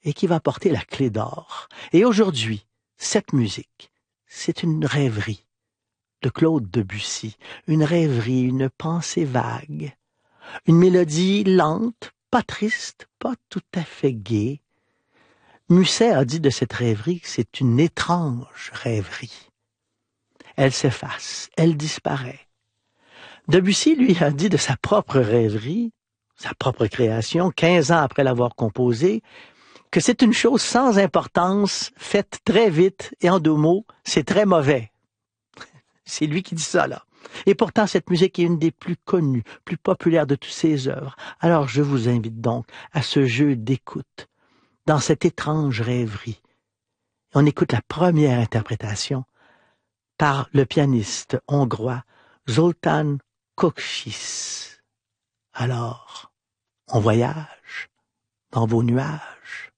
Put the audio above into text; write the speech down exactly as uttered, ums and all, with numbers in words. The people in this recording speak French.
et qui va porter la clé d'or. Et aujourd'hui, cette musique, c'est une rêverie de Claude Debussy, une rêverie, une pensée vague, une mélodie lente, pas triste, pas tout à fait gaie. Musset a dit de cette rêverie que c'est une étrange rêverie. Elle s'efface, elle disparaît. Debussy, lui, a dit de sa propre rêverie, sa propre création, quinze ans après l'avoir composée, que c'est une chose sans importance, faite très vite, et en deux mots, c'est très mauvais. C'est lui qui dit ça, là. Et pourtant, cette musique est une des plus connues, plus populaires de toutes ses œuvres. Alors, je vous invite donc à ce jeu d'écoute, dans cette étrange rêverie. On écoute la première interprétation par le pianiste hongrois Zoltán Kocsis. Alors, on voyage dans vos nuages.